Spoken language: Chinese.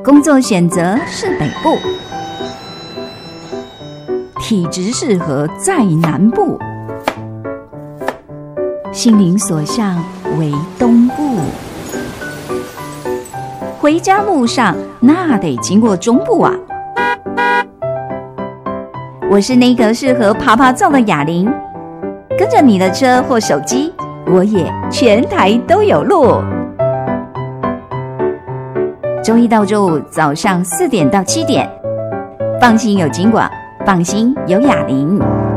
工作选择是北部，体质适合在南部，心灵所向为东部。回家路上那得经过中部啊。我是那个适合爬爬照的哑铃，跟着你的车或手机，我也全台都有路。周一到周五早上4点到7点，放心有金广，放心有哑铃。